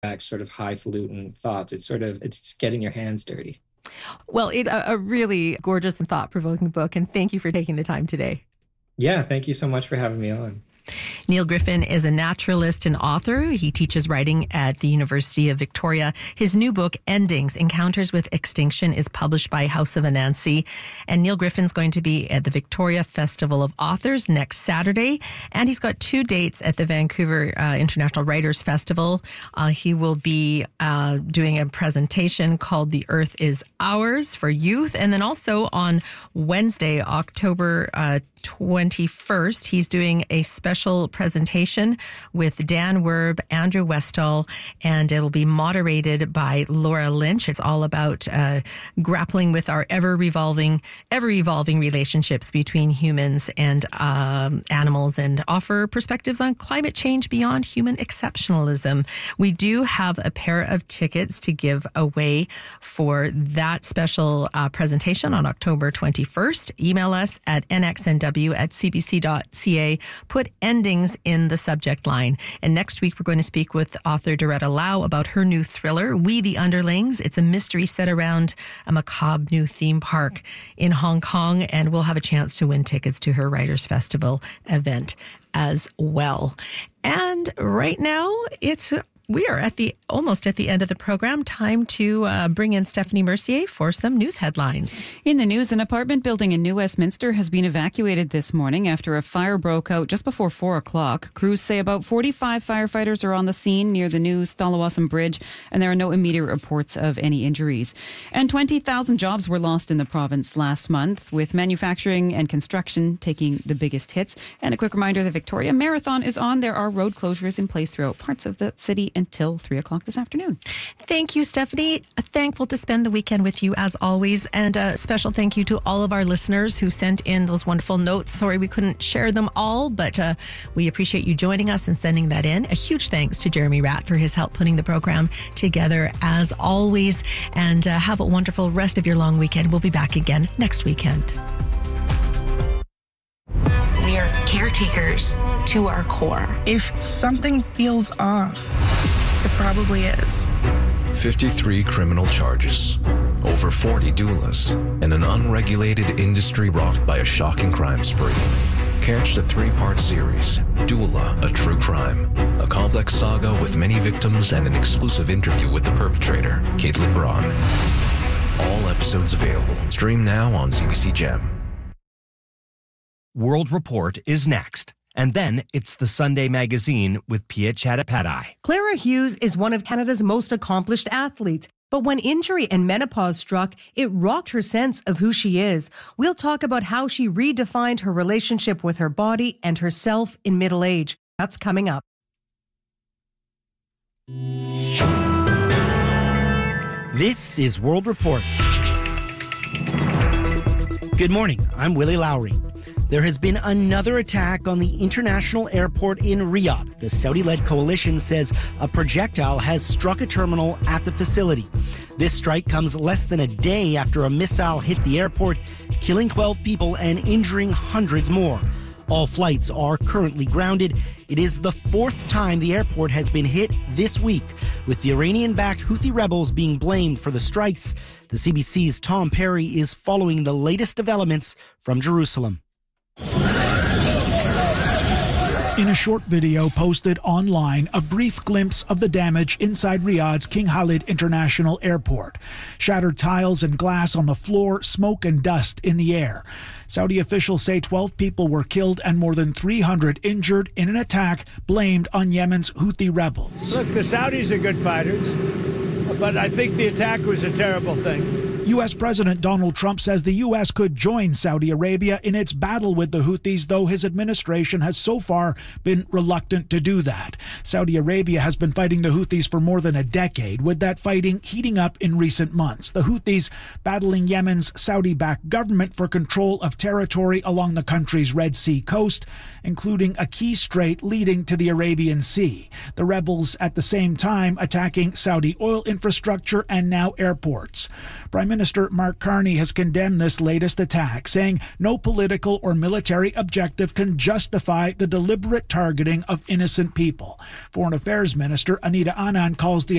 sort of highfalutin thoughts. It's getting your hands dirty. Well, a really gorgeous and thought-provoking book, and thank you for taking the time today. Yeah, thank you so much for having me on. Neil Griffin is a naturalist and author. He teaches writing at the University of Victoria. His new book, Endings, Encounters with Extinction, is published by House of Anansi. And Neil Griffin's going to be at the Victoria Festival of Authors next Saturday. And he's got 2 dates at the Vancouver International Writers Festival. He will be doing a presentation called The Earth is Ours for youth. And then also on Wednesday, October 21st, he's doing a special presentation with Dan Werb, Andrew Westall, and it'll be moderated by Laura Lynch. It's all about grappling with our ever-evolving relationships between humans and animals, and offer perspectives on climate change beyond human exceptionalism. We do have a pair of tickets to give away for that special presentation on October 21st. Email us at nxnw@cbc.ca. Put endings in the subject line. And next week, we're going to speak with author Doretta Lau about her new thriller, We the Underlings. It's a mystery set around a macabre new theme park in Hong Kong, and we'll have a chance to win tickets to her Writers' Festival event as well. And right now, we are almost at the end of the program. Time to bring in Stephanie Mercier for some news headlines. In the news, an apartment building in New Westminster has been evacuated this morning after a fire broke out just before 4 o'clock. Crews say about 45 firefighters are on the scene near the new Stalawassam Bridge, and there are no immediate reports of any injuries. And 20,000 jobs were lost in the province last month, with manufacturing and construction taking the biggest hits. And a quick reminder, the Victoria Marathon is on. There are road closures in place throughout parts of the city until 3 o'clock this afternoon. Thank you, Stephanie. Thankful to spend the weekend with you as always. And a special thank you to all of our listeners who sent in those wonderful notes. Sorry we couldn't share them all, but we appreciate you joining us and sending that in. A huge thanks to Jeremy Ratt for his help putting the program together as always. And have a wonderful rest of your long weekend. We'll be back again next weekend. We are caretakers to our core. If something feels off, it probably is. 53 criminal charges, over 40 doulas, and an unregulated industry rocked by a shocking crime spree. Catch the 3-part series, Doula, A True Crime. A complex saga with many victims and an exclusive interview with the perpetrator, Caitlin Braun. All episodes available. Stream now on CBC Gem. World Report is next. And then it's the Sunday Magazine with Pia Chattopadhyay. Clara Hughes is one of Canada's most accomplished athletes. But when injury and menopause struck, it rocked her sense of who she is. We'll talk about how she redefined her relationship with her body and herself in middle age. That's coming up. This is World Report. Good morning, I'm Willie Lowry. There has been another attack on the international airport in Riyadh. The Saudi-led coalition says a projectile has struck a terminal at the facility. This strike comes less than a day after a missile hit the airport, killing 12 people and injuring hundreds more. All flights are currently grounded. It is the 4th time the airport has been hit this week, with the Iranian-backed Houthi rebels being blamed for the strikes. The CBC's Tom Perry is following the latest developments from Jerusalem. In a short video posted online, a brief glimpse of the damage inside Riyadh's King Khalid International Airport. Shattered tiles and glass on the floor, smoke and dust in the air. Saudi officials say 12 people were killed and more than 300 injured in an attack blamed on Yemen's Houthi rebels. Look, the Saudis are good fighters, but I think the attack was a terrible thing. U.S. President Donald Trump says the U.S. could join Saudi Arabia in its battle with the Houthis, though his administration has so far been reluctant to do that. Saudi Arabia has been fighting the Houthis for more than a decade, with that fighting heating up in recent months. The Houthis battling Yemen's Saudi-backed government for control of territory along the country's Red Sea coast, including a key strait leading to the Arabian Sea. The rebels at the same time attacking Saudi oil infrastructure and now airports. Prime Minister Mark Carney has condemned this latest attack, saying no political or military objective can justify the deliberate targeting of innocent people. Foreign Affairs Minister Anita Anand calls the